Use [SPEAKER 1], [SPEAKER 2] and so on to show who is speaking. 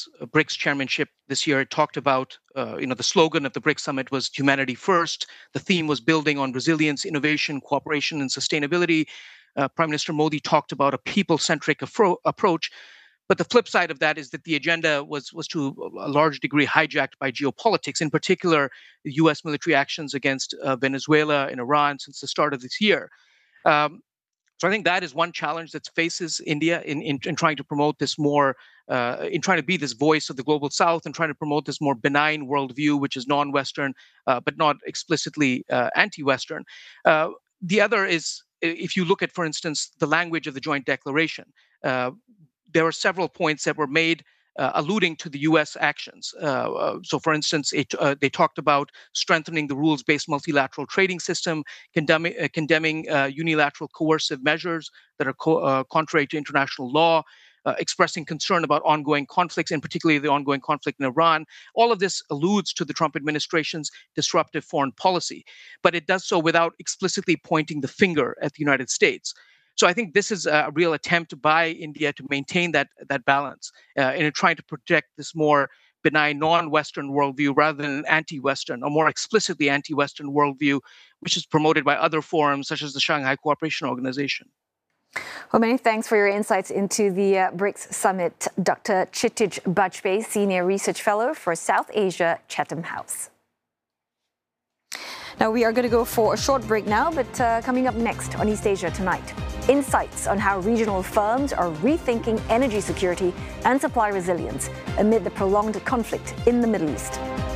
[SPEAKER 1] BRICS chairmanship this year. It talked about, the slogan of the BRICS summit was humanity first. The theme was building on resilience, innovation, cooperation, and sustainability. Prime Minister Modi talked about a people-centric approach. But the flip side of that is that the agenda was to a large degree hijacked by geopolitics, in particular, the U.S. military actions against Venezuela and Iran since the start of this year. So I think that is one challenge that faces India in trying to promote this more, in trying to be this voice of the global South and trying to promote this more benign worldview, which is non-Western, but not explicitly anti-Western. The other is, if you look at, for instance, the language of the joint declaration, there were several points that were made alluding to the U.S. actions. So, for instance, they talked about strengthening the rules-based multilateral trading system, condemning unilateral coercive measures that are contrary to international law, expressing concern about ongoing conflicts, and particularly the ongoing conflict in Iran. All of this alludes to the Trump administration's disruptive foreign policy, but it does so without explicitly pointing the finger at the United States. So I think this is a real attempt by India to maintain that balance in trying to project this more benign non-Western worldview rather than an anti-Western, a more explicitly anti-Western worldview, which is promoted by other forums such as the Shanghai Cooperation Organization.
[SPEAKER 2] Well, many thanks for your insights into the BRICS Summit, Dr. Kshitij Bajpai, Senior Research Fellow for South Asia, Chatham House. Now, we are going to go for a short break now, but coming up next on East Asia Tonight, insights on how regional firms are rethinking energy security and supply resilience amid the prolonged conflict in the Middle East.